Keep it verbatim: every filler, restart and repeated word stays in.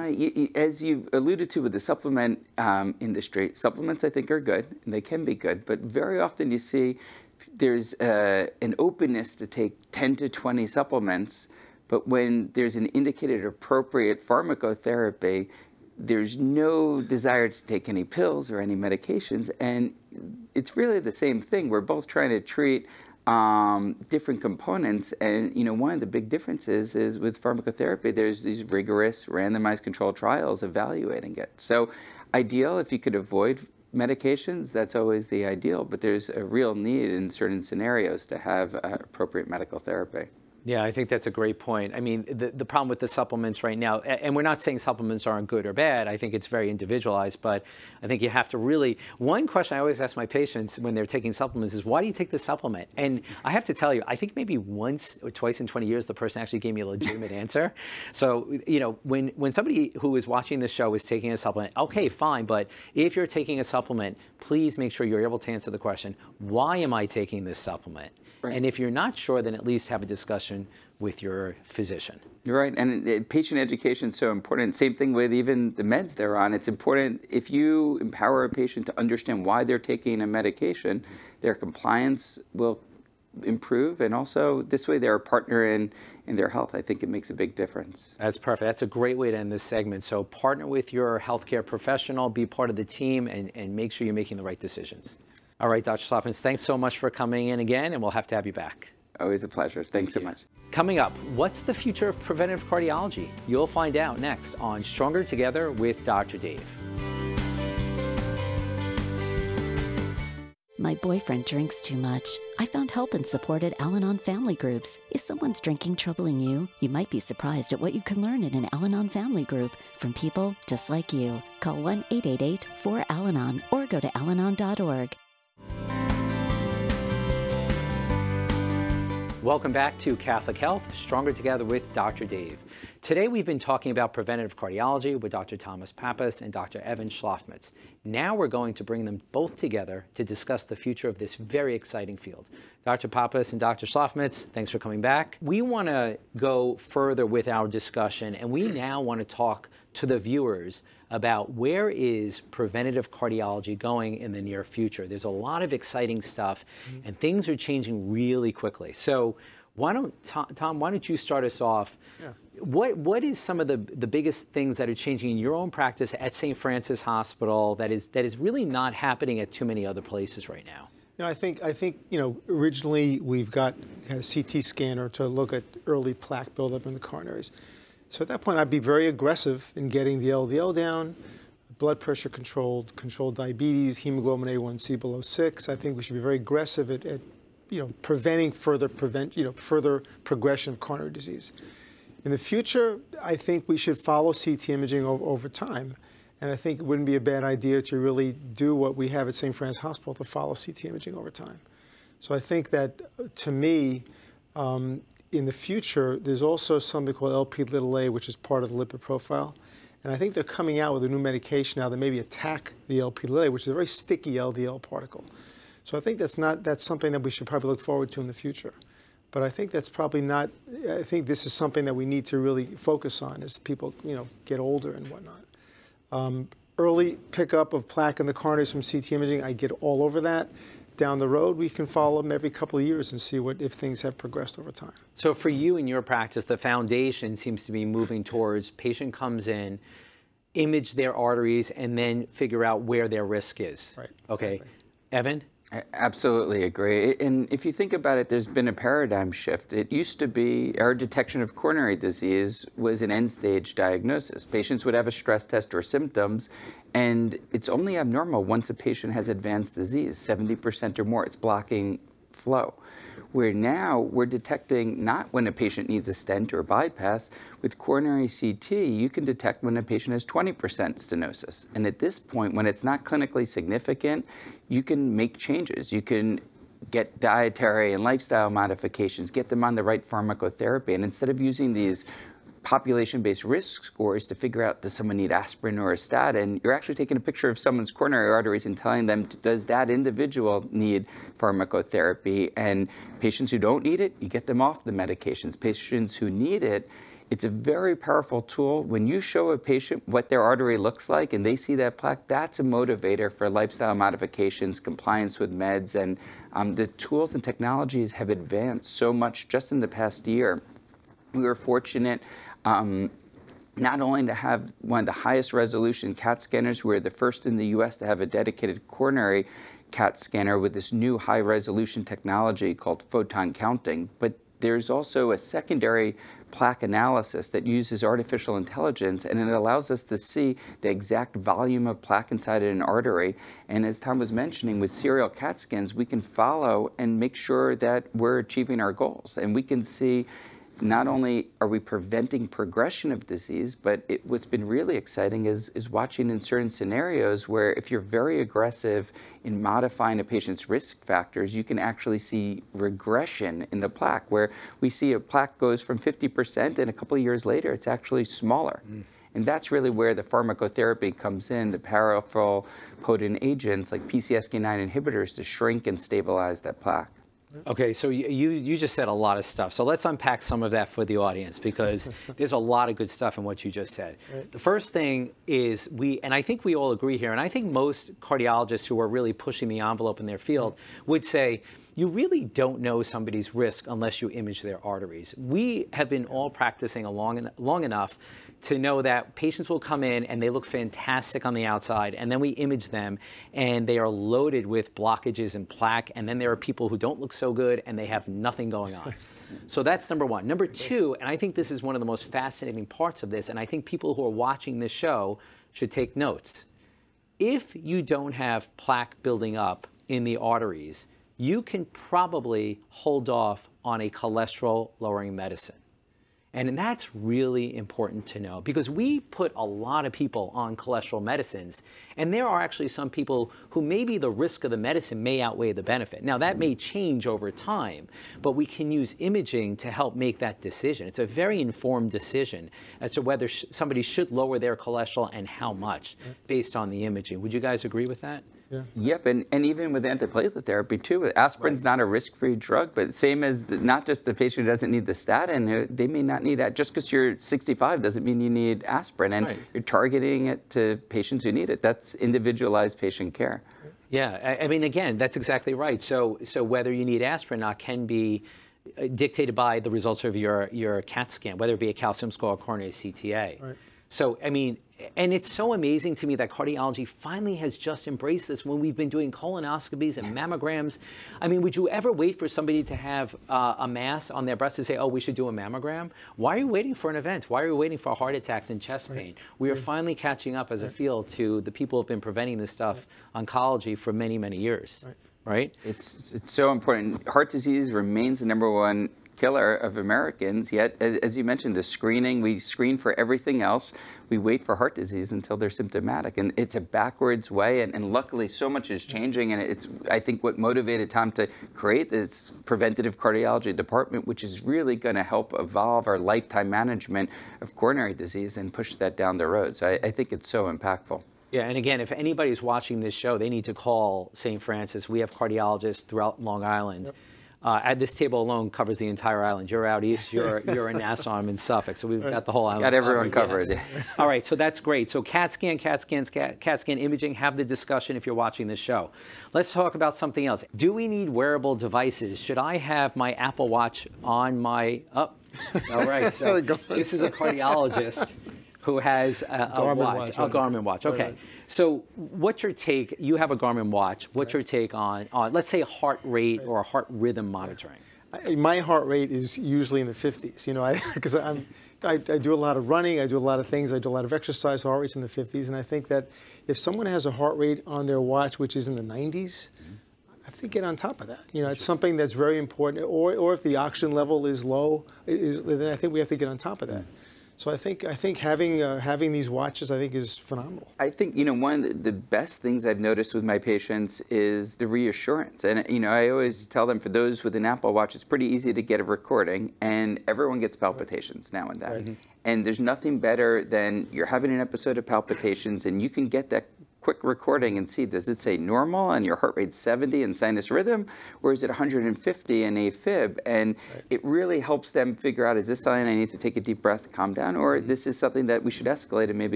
y- y- as you alluded to with the supplement um, industry, supplements I think are good, and they can be good, but very often you see there's uh, an openness to take ten to twenty supplements, but when there's an indicated appropriate pharmacotherapy, there's no desire to take any pills or any medications, and it's really the same thing. We're both trying to treat um, different components, and you know, one of the big differences is with pharmacotherapy, there's these rigorous randomized controlled trials evaluating it. So ideal if you could avoid medications, that's always the ideal, but there's a real need in certain scenarios to have uh, appropriate medical therapy. Yeah, I think that's a great point. I mean, the, the problem with the supplements right now, and we're not saying supplements aren't good or bad, I think it's very individualized, but I think you have to really, one question I always ask my patients when they're taking supplements is, why do you take this supplement? And I have to tell you, I think maybe once or twice in twenty years, the person actually gave me a legitimate answer. So, you know, when, when somebody who is watching this show is taking a supplement, okay, fine, but if you're taking a supplement, please make sure you're able to answer the question, why am I taking this supplement? Right. And if you're not sure, then at least have a discussion with your physician. You're right, and uh, patient education is so important. Same thing with even the meds they're on. It's important if you empower a patient to understand why they're taking a medication, their compliance will improve, and also this way they're a partner in, in their health. I think it makes a big difference. That's perfect. That's a great way to end this segment. So partner with your healthcare professional, be part of the team, and, and make sure you're making the right decisions. All right, Doctor Slofmans, thanks so much for coming in again, and we'll have to have you back. Always a pleasure. Thanks so much. Coming up, what's the future of preventive cardiology? You'll find out next on Stronger Together with Doctor Dave. My boyfriend drinks too much. I found help and support at Al-Anon Family Groups. Is someone's drinking troubling you? You might be surprised at what you can learn in an Al-Anon Family Group from people just like you. Call one eight eight eight four Al Anon or go to al anon dot org. Welcome back to Catholic Health, Stronger Together with Doctor Dave. Today we've been talking about preventative cardiology with Doctor Thomas Pappas and Doctor Evan Schlafmitz. Now we're going to bring them both together to discuss the future of this very exciting field. Doctor Pappas and Doctor Schlafmitz, thanks for coming back. We want to go further with our discussion, and we now want to talk to the viewers about where is preventative cardiology going in the near future. There's a lot of exciting stuff, mm-hmm. and things are changing really quickly. So why don't, Tom, Tom why don't you start us off? Yeah. What, what is some of the, the biggest things that are changing in your own practice at Saint Francis Hospital that is, that is really not happening at too many other places right now? You know, I think, I think, you know, originally we've got a C T scanner to look at early plaque buildup in the coronaries. So at that point, I'd be very aggressive in getting the L D L down, blood pressure controlled, controlled diabetes, hemoglobin A one C below six. I think we should be very aggressive at, at you know, preventing further prevent, you know, further progression of coronary disease. In the future, I think we should follow C T imaging over, over time. And I think it wouldn't be a bad idea to really do what we have at Saint Francis Hospital to follow C T imaging over time. So I think that, to me, um, in the future, there's also something called L P little a, which is part of the lipid profile. And I think they're coming out with a new medication now that maybe attack the L P little a, which is a very sticky L D L particle. So I think that's not, that's something that we should probably look forward to in the future. But I think that's probably not, I think this is something that we need to really focus on as people, you know, get older and whatnot. Um, early pickup of plaque in the coronaries from C T imaging, I get all over that. Down the road, we can follow them every couple of years and see what if things have progressed over time. So for you in your practice, the foundation seems to be moving towards patient comes in, image their arteries, and then figure out where their risk is. Right. Okay. Exactly. Evan? I absolutely agree. And if you think about it, there's been a paradigm shift. It used to be our detection of coronary disease was an end-stage diagnosis. Patients would have a stress test or symptoms, and it's only abnormal once a patient has advanced disease, seventy percent or more. It's blocking flow. Where now we're detecting not when a patient needs a stent or bypass. With coronary C T, you can detect when a patient has twenty percent stenosis. And at this point, when it's not clinically significant, you can make changes. You can get dietary and lifestyle modifications, get them on the right pharmacotherapy. And instead of using these population-based risk scores to figure out does someone need aspirin or a statin, you're actually taking a picture of someone's coronary arteries and telling them, does that individual need pharmacotherapy? And patients who don't need it, you get them off the medications. Patients who need it, it's a very powerful tool. When you show a patient what their artery looks like and they see that plaque, that's a motivator for lifestyle modifications, compliance with meds, and um, the tools and technologies have advanced so much just in the past year. We were fortunate um, not only to have one of the highest resolution CAT scanners, we were the first in the U S to have a dedicated coronary CAT scanner with this new high resolution technology called photon counting, but there's also a secondary plaque analysis that uses artificial intelligence, and it allows us to see the exact volume of plaque inside an artery. And as Tom was mentioning, with serial CAT scans, we can follow and make sure that we're achieving our goals. And we can see not only are we preventing progression of disease, but it, what's been really exciting is, is watching in certain scenarios where if you're very aggressive in modifying a patient's risk factors, you can actually see regression in the plaque, where we see a plaque goes from fifty percent and a couple of years later, it's actually smaller. Mm. And that's really where the pharmacotherapy comes in, the powerful potent agents like P C S K nine inhibitors to shrink and stabilize that plaque. Okay, so you, you just said a lot of stuff. So let's unpack some of that for the audience, because there's a lot of good stuff in what you just said. Right. The first thing is we, and I think we all agree here, and I think most cardiologists who are really pushing the envelope in their field would say, you really don't know somebody's risk unless you image their arteries. We have been all practicing long, long enough to know that patients will come in and they look fantastic on the outside, and then we image them and they are loaded with blockages and plaque, and then there are people who don't look so good and they have nothing going on. So that's number one. Number two, and I think this is one of the most fascinating parts of this, and I think people who are watching this show should take notes. If you don't have plaque building up in the arteries, you can probably hold off on a cholesterol-lowering medicine. And that's really important to know, because we put a lot of people on cholesterol medicines, and there are actually some people who maybe the risk of the medicine may outweigh the benefit. Now, that may change over time, but we can use imaging to help make that decision. It's a very informed decision as to whether sh somebody should lower their cholesterol and how much based on the imaging. Would you guys agree with that? Yeah. Yep, and, and even with antiplatelet therapy too, aspirin's right. not a risk-free drug, but same as the, not just the patient who doesn't need the statin, they may not need that. Just because you're sixty-five doesn't mean you need aspirin, and right. you're targeting it to patients who need it. That's individualized patient care. Yeah, I, I mean, again, that's exactly right. So, so whether you need aspirin or not can be dictated by the results of your, your CAT scan, whether it be a calcium score or coronary C T A. Right. So, I mean, and it's so amazing to me that cardiology finally has just embraced this when we've been doing colonoscopies and mammograms. I mean, would you ever wait for somebody to have uh, a mass on their breast to say, oh, we should do a mammogram? Why are you waiting for an event? Why are you waiting for heart attacks and chest pain? Right. We are finally catching up as a field to the people who have been preventing this stuff, right. oncology, for many, many years, right? right? It's, it's so important. Heart disease remains the number one killer of Americans, yet, as, as you mentioned, the screening, we screen for everything else. We wait for heart disease until they're symptomatic, and it's a backwards way, and, and luckily so much is changing, and it's, I think, what motivated Tom to create this preventative cardiology department, which is really going to help evolve our lifetime management of coronary disease and push that down the road. So I, I think it's so impactful. Yeah, and again, if anybody's watching this show, they need to call Saint Francis. We have cardiologists throughout Long Island. Yep. Uh, at this table alone covers the entire island. You're out east, you're, you're in Nassau, I'm in Suffolk, so we've got the whole island. Got everyone covered. Yes. All right, so that's great. So CAT scan, CAT scan, CAT, CAT scan imaging, have the discussion if you're watching this show. Let's talk about something else. Do we need wearable devices? Should I have my Apple Watch on my, oh, all right, so this is a cardiologist who has a, a watch, watch, a Garmin watch, okay. Right. So what's your take, you have a Garmin watch, what's right. your take on, on, let's say, heart rate right. or heart rhythm monitoring? I, my heart rate is usually in the fifties, you know, because I'm, I, I do a lot of running, I do a lot of things, I do a lot of exercise, heart rate's in the fifties, and I think that if someone has a heart rate on their watch which is in the nineties, mm-hmm. I think get on top of that. You know, it's something that's very important, or, or if the oxygen level is low, is, then I think we have to get on top of that. Mm-hmm. So I think I think having uh, having these watches I think is phenomenal. I think you know one of the best things I've noticed with my patients is the reassurance, and you know I always tell them, for those with an Apple Watch, it's pretty easy to get a recording, and everyone gets palpitations now and then. Right. And there's nothing better than you're having an episode of palpitations, and you can get that quick recording and see, does it say normal and your heart rate's seventy and sinus rhythm, or is it one hundred fifty and AFib? And right. it really helps them figure out, is this something I need to take a deep breath, calm down, or mm-hmm. this is something that we should escalate and maybe